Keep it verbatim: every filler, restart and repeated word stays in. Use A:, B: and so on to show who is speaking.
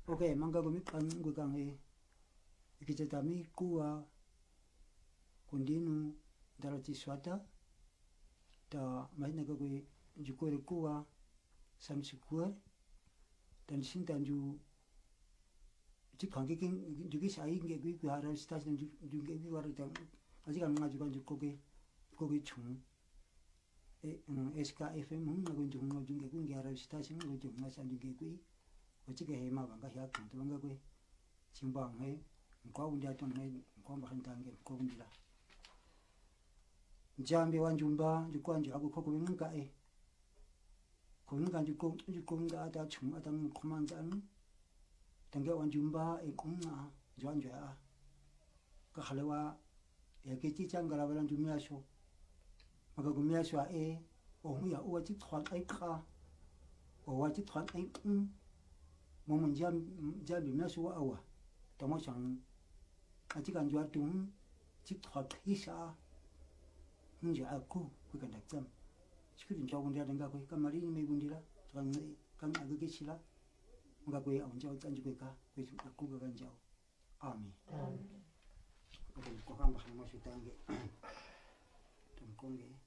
A: Okay, manga ko mi kan ko kang e ikita mi kuwa kundinu darati swata ta mai na ko jukore kuwa samsikuar dan sinta ju 지 관객인 저기 사이게 그 하라 스타션 중게 비와를 때 아직 안 가지고 주 거기 거기 총 에스카 에프엠 나고 중 중게 그 하라 스타션 그 중나 산 중게 그 어떻게 해마 방가 야 근데 방가 그 진방에 과운자 좀해 과만 단계 거운지라 잠비 완중바 주관지 하고 거기는가 에 거기는 가지고 주공가 다 총마당 코만장 tengah wan jumba ikung na juan jua ka halewa ya ke ti chang gara balan jumia sho maka gumia sho e o mu ya o ti thwan ai kha o wa ti thwan ai um mo mun jam jam bi na sho awa to mo chang a ti kan jua tung ti thwan hi sha hun ja ku ku kan da cham chikin jaw ndia denga ko ka mari me gundira kan kan ag ke chila nga koy ang jaw tan koy ka koy ku ga jaw ami amen ko ko kan ba mo shi tangi tam konge